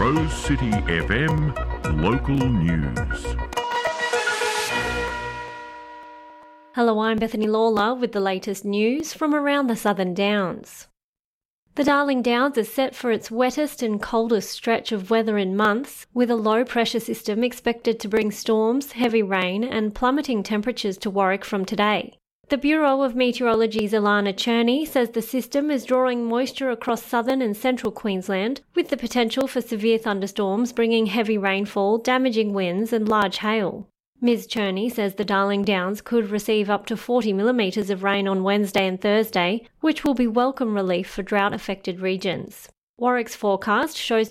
Rose City FM Local News. Hello, I'm Bethany Lawler with the latest news from around the Southern Downs. The Darling Downs is set for its wettest and coldest stretch of weather in months, with a low-pressure system expected to bring storms, heavy rain and plummeting temperatures to Warwick from today. The Bureau of Meteorology's Alana Cherney says the system is drawing moisture across southern and central Queensland, with the potential for severe thunderstorms bringing heavy rainfall, damaging winds and large hail. Ms Cherney says the Darling Downs could receive up to 40 millimetres of rain on Wednesday and Thursday, which will be welcome relief for drought-affected regions. Warwick's forecast shows